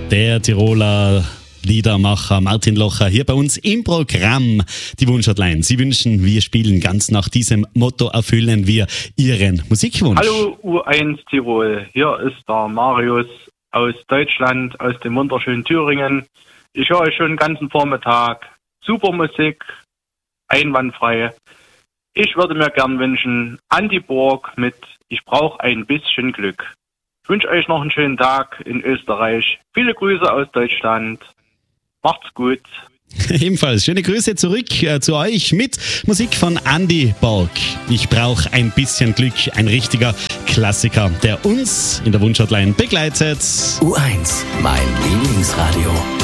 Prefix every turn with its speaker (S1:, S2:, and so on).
S1: Der Tiroler Liedermacher Martin Locher hier bei uns im Programm Die Wunschhotline. Sie wünschen, wir spielen ganz nach diesem Motto, erfüllen wir Ihren Musikwunsch.
S2: Hallo U1 Tirol, hier ist der Marius aus Deutschland, aus dem wunderschönen Thüringen. Ich höre euch schon den ganzen Vormittag. Super Musik, einwandfrei. Ich würde mir gern wünschen, Andi Borg mit Ich brauche ein bisschen Glück. Ich wünsche euch noch einen schönen Tag in Österreich. Viele Grüße aus Deutschland. Macht's gut.
S1: Ebenfalls schöne Grüße zurück zu euch mit Musik von Andi Borg. Ich brauche ein bisschen Glück, ein richtiger Klassiker, der uns in der Wunschhotline begleitet.
S3: U1, mein Lieblingsradio.